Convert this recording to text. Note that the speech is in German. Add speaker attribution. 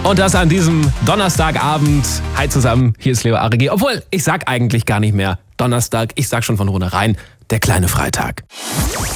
Speaker 1: Und das an diesem Donnerstagabend. Hi zusammen, hier ist Leo Arigi. Obwohl, ich sag eigentlich gar nicht mehr Donnerstag, ich sag schon von vornherein, der kleine Freitag.